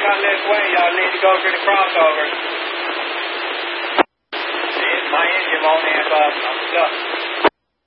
out this way. Y'all need to go through the crossover. See, my engine won't amp up. I'm stuck.